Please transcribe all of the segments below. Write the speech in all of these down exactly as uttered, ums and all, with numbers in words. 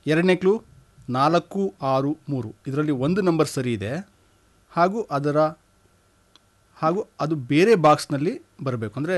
ಎರಡನೇ ಕ್ಲೂ ನಾಲ್ಕು ಆರು ಮೂರು, ಇದರಲ್ಲಿ ಒಂದು ನಂಬರ್ ಸರಿ ಇದೆ ಹಾಗೂ ಅದರ ಹಾಗೂ ಅದು ಬೇರೆ ಬಾಕ್ಸ್ನಲ್ಲಿ ಬರಬೇಕು. ಅಂದರೆ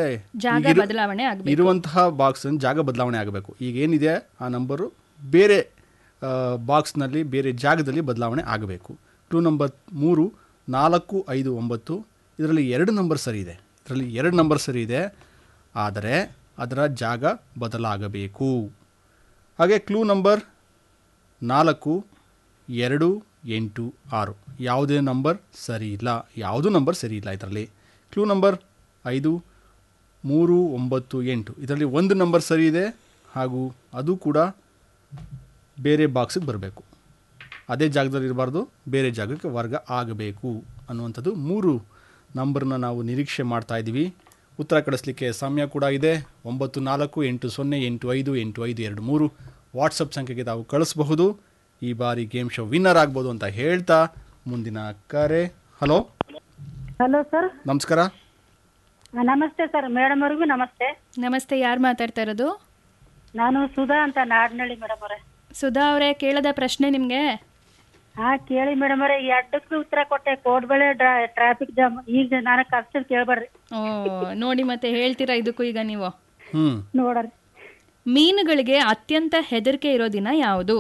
ಇರುವಂತಹ ಬಾಕ್ಸ್ ಜಾಗ ಬದಲಾವಣೆ ಆಗಬೇಕು. ಈಗ ಏನಿದೆ ಆ ನಂಬರು ಬೇರೆ ಬಾಕ್ಸ್ನಲ್ಲಿ ಬೇರೆ ಜಾಗದಲ್ಲಿ ಬದಲಾವಣೆ ಆಗಬೇಕು. ಕ್ಲೂ ನಂಬರ್ ಮೂರು ನಾಲ್ಕು ಐದು ಒಂಬತ್ತು, ಇದರಲ್ಲಿ ಎರಡು ನಂಬರ್ ಸರಿ ಇದೆ ಇದರಲ್ಲಿ ಎರಡು ನಂಬರ್ ಸರಿ ಇದೆ ಆದರೆ ಅದರ ಜಾಗ ಬದಲಾಗಬೇಕು. ಹಾಗೆ ಕ್ಲೂ ನಂಬರ್ ನಾಲ್ಕು ಎರಡು ಎಂಟು ಆರು, ಯಾವುದೇ ನಂಬರ್ ಸರಿ ಇಲ್ಲ ಯಾವುದೂ ನಂಬರ್ ಸರಿ ಇಲ್ಲ ಇದರಲ್ಲಿ. ಕ್ಲೂ ನಂಬರ್ ಐದು ಮೂರು ಒಂಬತ್ತು ಎಂಟು, ಇದರಲ್ಲಿ ಒಂದು ನಂಬರ್ ಸರಿ ಇದೆ ಹಾಗೂ ಅದು ಕೂಡ ಬೇರೆ ಬಾಕ್ಸಿಗೆ ಬರಬೇಕು. ಅದೇ ಜಾಗದಲ್ಲಿ ಇರಬಾರ್ದು, ಬೇರೆ ಜಾಗಕ್ಕೆ ವರ್ಗ ಆಗಬೇಕು ಅನ್ನುವಂಥದ್ದು ಮೂರು ನಂಬರ್ನ ನಾವು ನಿರೀಕ್ಷೆ ಮಾಡ್ತಾ ಇದ್ದೀವಿ. ಉತ್ತರ ಕಳಿಸ್ಲಿಕ್ಕೆ ಸಮಯ ಕೂಡ ಇದೆ. ಒಂಬತ್ತು ನಾಲ್ಕು ಎಂಟು ಸೊನ್ನೆ ಎಂಟು ಐದು ಎಂಟು ಐದು ಎರಡು ಮೂರು ವಾಟ್ಸಪ್ ಸಂಖ್ಯೆಗೆ ತಾವು ಕಳಿಸಬಹುದು. ಈ ಬಾರಿ ಗೇಮ್ ಶೋ ವಿನ್ನರ್ ಆಗ್ಬೋದು ಅಂತ ಹೇಳ್ತಾ ಮುಂದಿನ ಕರೆ. ಹಲೋ ಹಲೋ ಸರ್, ನಮಸ್ಕಾರ. ನಮಸ್ತೆ ಸರ್, ಮೇಡಮ್ ಅವ್ರಿಗೂ ನಮಸ್ತೆ. ನಮಸ್ತೆ, ಯಾರು ಮಾತಾಡ್ತಾ ಇರೋದು? ನಾನು ಸುಧಾ ಅಂತ, ನಾಡ್ನಳ್ಳಿ ಮೇಡಮ್ ಅವರೇ. ಸುಧಾ ಅವರೇ, ಕೇಳದ ಪ್ರಶ್ನೆ ನಿಮ್ಗೆ? ಹಾ ಕೇಳಿ ಮೇಡಮ್ ಅವರೇ. ಎರಡಕ್ಕೂ ಉತ್ತರ ಕೊಟ್ಟೆ, ಕೋಡ್ಬಳೆ ಟ್ರಾಫಿಕ್ ಜಾಮ್. ಈಗ ನಾನು ಕಷ್ಟ ಕೇಳ್ಬಾರ್ರಿ. ಓ ನೋಡಿ, ಮತ್ತೆ ಹೇಳ್ತೀರಾ ಇದಕ್ಕೂ ಈಗ ನೀವು? ಹ್ಮ್ ನೋಡ್ರಿ, ಮೀನುಗಳಿಗೆ ಅತ್ಯಂತ ಹೆದರಿಕೆ ಇರೋ ದಿನ ಯಾವುದು?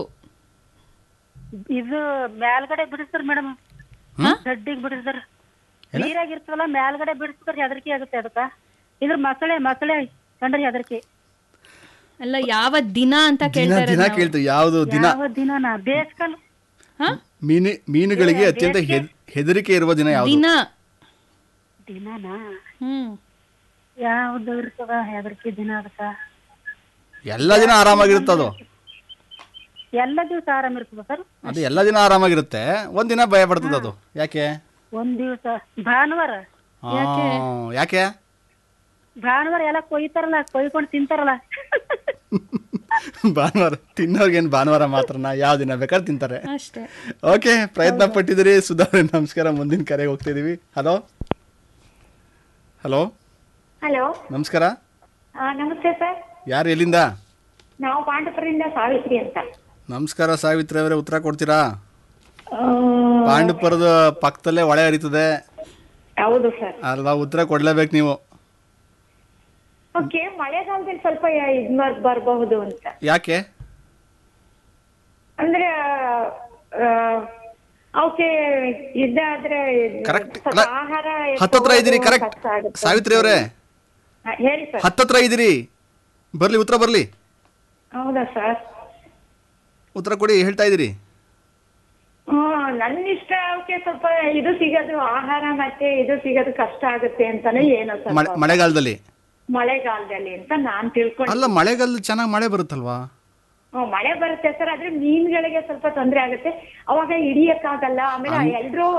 ಇದು ಮೇಲ್ಗಡೆ ಬಿಡಿಸ್ತಾರ ಮೇಡಮ್, ಗಡ್ಡಿಗೆ ಬಿಡಿಸ್ತಾರ. ನೀರಾಗಿರ್ತವಲ್ಲ ಮೇಲ್ಗಡೆ ಬಿಡಿಸ್ತಾರ, ಹೆದರಿಕೆ ಆಗುತ್ತೆ ಅದಕ್ಕ. ಇದ್ರ ಮಸಳೆ ಮಸಳೆ ಕಂಡ್ರಿ ಹೆದರಿಕೆ. ಅಲ್ಲ, ಯಾವ ದಿನ ಅಂತ ಕೇಳ್ತಾರೆ. ಯಾವುದು ದಿನ? ಯಾವ ದಿನ? ಬೇಸ್ಕಲ್. ಮೀನು ಮೀನುಗಳಿಗೆ ಅತ್ಯಂತ ಹೆದರಿಕೆ ಇರುವ ದಿನ ಯಾವುದು? ದಿನ ದಿನನಾ? ಹ್ಮ್ ಯಾವ್ದು ಇರ್ತದ ಹೆದರಿಕೆ ದಿನ? ಅದಕ್ಕ ಎಲ್ಲ ದಿನ ಆರಾಮಾಗಿರುತ್ತದು. ಎಲ್ಲ ದಿವಸ ಆರಾಮ ಇರ್ತದ ಸರ್? ಅದು ಎಲ್ಲ ದಿನ ಆರಾಮಾಗಿರುತ್ತೆ, ಒಂದಿನ ಭಯ ಪಡ್ತದ. ಅದು ಯಾಕೆ? ಒಂದ್ ದಿವಸ ಭಾನುವಾರ. ಯಾಕೆ? ಭಾನುವಾರ ಎಲ್ಲ ಕೊಯ್ತಾರಲ್ಲ, ಕೊಯ್ಕೊಂಡು ತಿಂತಾರಲ್ಲ. ಭಾನುವಾರ ತಿನ್ನೋರ್ಗೇನು ಭಾನುವಾರ ಮಾತ್ರನಾ? ಯಾವ ದಿನ ಬೇಕಾದ್ರೆ ತಿಂತಾರೆ ಅಷ್ಟೇ. ಓಕೆ, ಪ್ರಯತ್ನ ಪಟ್ಟಿದ್ದೀರಿ ಸುಧಾರಣೆ. ನಮಸ್ಕಾರ. ಮುಂದಿನ ಕರೆಗೆ ಹೋಗ್ತಿದೀವಿ. ಹಲೋ ಹಲೋ ಹಲೋ, ನಮಸ್ಕಾರ. ನಮಸ್ತೆ ಸರ್. ಯಾರು, ಎಲ್ಲಿಂದ? ನಾವು ಪಾಂಡುಪುರದಿಂದ ಸಾವಿತ್ರಿ ಅಂತ. ನಮಸ್ಕಾರ ಸಾವಿತ್ರಿ ಅವರೇ, ಉತ್ತರ ಕೊಡ್ತೀರಾ? ಪಾಂಡುಪುರದ ಪಕ್ಕದಲ್ಲೇ ಹೊಳೆ ಹರಿತದೆ. ಹೌದು ಸರ್. ಅಲ್ವಾ? ಉತ್ತರ ಕೊಡ್ಲೇಬೇಕು ನೀವು. ಓಕೆ, ಮಳೆಗಾಲದಲ್ಲಿ ಸ್ವಲ್ಪ ಇದ್ ಬರಬಹುದು ಅಂತ. ಯಾಕೆ? ಅಂದ್ರೆ ಓಕೆ, ಇದಾದ್ರೆ ಕರೆಕ್ಟ್. ಆಹಾರ ಹತ್ತತ್ರ ಇದ್ದೀರಿ. ಕರೆಕ್ಟ್ ಸಾವಿತ್ರಿ ಅವರೇ, ಹೇಳಿ ಸರ್. ಹತ್ತತ್ರ ಇದ್ದೀರಿ. ಬರ್ಲಿ ಉತ್ತರ ಬರ್ಲಿ. ಹೌದಾ ಸರ್? ಉತ್ತರ ಕೊಡಿ, ಹೇಳ್ತಾ ಇದ್ದೀರಿ. ಹ್ಮ್, ನನ್ನ ಇಷ್ಟ. ಓಕೆ, ಸ್ವಲ್ಪ ಇದು ಸಿಗೋದು ಆಹಾರ ಮತ್ತೆ ಇದು ಸಿಗೋದು ಕಷ್ಟ ಆಗುತ್ತೆ ಅಂತಾನೆ ಏನೋ ಸರ್ ಮಳೆಗಾಲದಲ್ಲಿ. ಮಳೆಗಾಲದಲ್ಲಿ ಅಂತ ನಾನ್ ತಿಳ್ಕೊಂಡು. ಅಲ್ಲ, ಮಳೆಗಾಲದಲ್ಲಿ ಚೆನ್ನಾಗಿ ಮಳೆ ಬರುತ್ತಲ್ವಾ? ಮಳೆ ಬರುತ್ತೆ ಸರ್, ಆದ್ರೆ ಮೀನುಗಳಿಗೆ ಸ್ವಲ್ಪ ತೊಂದರೆ ಆಗುತ್ತೆ. ಅವಾಗ ಹಿಡಿಯಕ್ಕಾಗಲ್ಲ. ಆಮೇಲೆ ಎಲ್ರು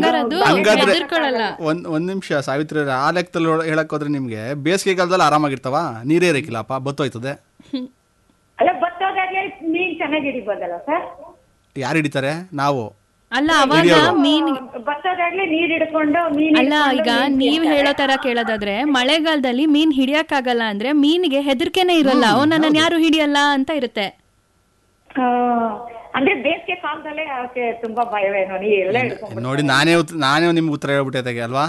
ಒಂದ್ ಒಂದ್ ನಿಮಿಷ ಸಾವಿತ್ರಿ, ಆ ಲೆಕ್ಕದಲ್ಲಿ ಹೇಳಕ್ ಹೋದ್ರೆ ನಿಮ್ಗೆ ಬೇಸಿಗೆ ಕಾಲದಲ್ಲಿ ಆರಾಮಾಗಿರ್ತಾವ? ನೀರೇ ಇರಕ್ಕಿಲ್ಲಪ್ಪ, ಬತ್ತೋಯ್ತದೆ. ಅಲ್ಲ, ಬತ್ತೋದಾಗ್ಲೇ ಮೀನ್ ಚೆನ್ನಾಗಿ ಹಿಡಿಬೋದಲ್ಲ ಸರ್? ಯಾರು ಹಿಡಿತಾರೆ? ನಾವು. ಅಲ್ಲ, ಅವಾಗ ಮೀನ್ ಬತ್ತೋದಾಗ್ಲೇ ನೀರ್ ಹಿಡ್ಕೊಂಡು ಮೀನ್. ಅಲ್ಲ, ಈಗ ನೀವ್ ಹೇಳೋ ತರ ಕೇಳೋದಾದ್ರೆ ಮಳೆಗಾಲದಲ್ಲಿ ಮೀನ್ ಹಿಡಿಯಕ್ಕಾಗಲ್ಲ ಅಂದ್ರೆ ಮೀನಿಗೆ ಹೆದರ್ಕೆನೆ ಇರಲ್ಲ. ಓ, ನನ್ನ ಯಾರು ಹಿಡಿಯಲ್ಲ ಅಂತ ಇರುತ್ತೆ. ಅಂದ್ರೆ ಬೇಸಿಗೆ ಕಾಲದಲ್ಲೇ ಅವಕ್ಕೆ ತುಂಬಾ ಭಯವೇನೋ. ನೀ ಎಲ್ಲ ಹಿಡ್ಕೊಂಡು ನೋಡಿ, ನಾನೇ ನಾನೇ ನಿಮ್ಗೆ ಉತ್ತರ ಹೇಳ್ಬಿಟ್ಟೆ ಅಲ್ವಾ?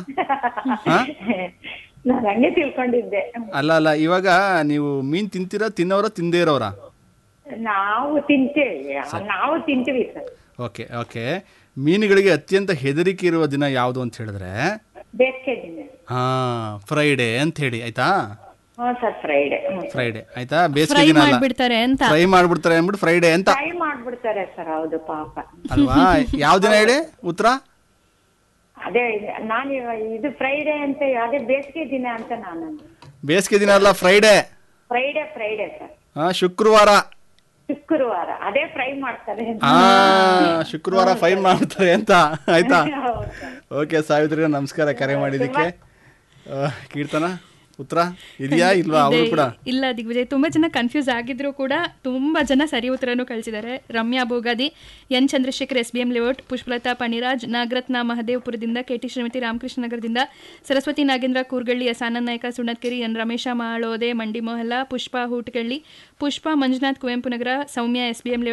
ನಾನು ಹಂಗೆ ತಿಳ್ಕೊಂಡಿದ್ದೆ. ಅಲ್ಲ ಅಲ್ಲ, ಇವಾಗ ನೀವು ಮೀನ್ ತಿಂತೀರಾ, ತಿನ್ನೋರ ತಿಂದೇ ಇರೋರ? ನಾವು ತಿಂತೇವೆ, ನಾವು ತಿಂತೀವಿ ಸರ್. ಓಕೆ ಓಕೆ, ಮೀನುಗಳಿಗೆ ಅತ್ಯಂತ ಹೆದರಿಕೆ ಇರುವ ದಿನ ಯಾವುದು ಅಂತ ಹೇಳಿದ್ರೆ ಬೇಸಿಗೆ ದಿನ. ಹಾ, ಫ್ರೈಡೆ ಅಂತ ಹೇಳಿ. ಆಯ್ತಾ? ಫ್ರೈಡೆ ಫ್ರೈಡೆ ಆಯ್ತಾ? ಬೇಸಿಗೆ ದಿನ ಅಲ್ಲ, ಫ್ರೈ ಮಾಡ್ಬಿಡ್ತಾರೆ ಅಂದ್ಬಿಟ್ಟು ಫ್ರೈಡೆ ಅಂತ ಫ್ರೈ ಮಾಡ್ಬಿಡ್ತಾರೆ ಸರ್. ಹೌದು, ಪಾಪ ಅಲ್ವಾ? ಯಾವ ದಿನ ಹೇಳಿ ಉತ್ತರ? ಅದೇ ನಾನು ಇದು ಫ್ರೈಡೆ ಅಂತ, ಅದೇ ಬೇಸಿಗೆ ದಿನ ಅಂತ ನಾನು. ಬೇಸಿಗೆ ದಿನ ಅಲ್ಲ, ಫ್ರೈಡೆ. Friday Friday sir. ಹಾ, ಶುಕ್ರವಾರ. ಶುಕ್ರವಾರ ಅದೇ ಫ್ರೈ ಮಾಡ್ತಾರೆ. ಹಾ, ಶುಕ್ರವಾರ ಫ್ರೈ ಮಾಡ್ತಾರೆ ಅಂತ. ಆಯ್ತಾ? ಓಕೆ ಸಾವಿತ್ರಿ, ನಮಸ್ಕಾರ ಕರೆ ಮಾಡಿದ್ದಕ್ಕೆ. ಕೀರ್ತನ, ಉತ್ತರ ಇದೆಯಾ ಇಲ್ವಾ? ಅವರು ಕೂಡ ಇಲ್ಲ ದಿಗ್ವಿಜಯ್, ತುಂಬಾ ಜನ ಕನ್ಫ್ಯೂಸ್ ಆಗಿದ್ರು ಕೂಡ ತುಂಬಾ ಜನ ಸರಿ ಉತ್ತರನೂ ಕಳಿಸಿದ್ದಾರೆ. Ramya Bogadi, N Chandrashekhar, S B M layout, Pushpalatha Paniraj, Nagaratna ಮಹದೇವಪುರದಿಂದ, KT Shrimati Ramakrishna ನಗರದಿಂದ, ಸರಸ್ವತಿ ನಾಗೇಂದ್ರ ಕೂರ್ಗಳ್ಳಿ, ಎಸ್ ಆನಂದ್ ನಾಯ್ಕ ಸುಣತ್ಕೆರಿ, ಎನ್ ರಮೇಶ ಮಾಳೋದೆ ಮಂಡಿ ಮೊಹಲ್ಲಾ, ಪುಷ್ಪಾ ಹೂಟ್ಕಳ್ಳಿ, ಪುಷ್ಪಾ ಮಂಜುನಾಥ್ ಕುವೆಂಪು ನಗರ, ಸೌಮ್ಯ ಎಸ್ ಬಿ ಎಂ ಲೇಔಟ್,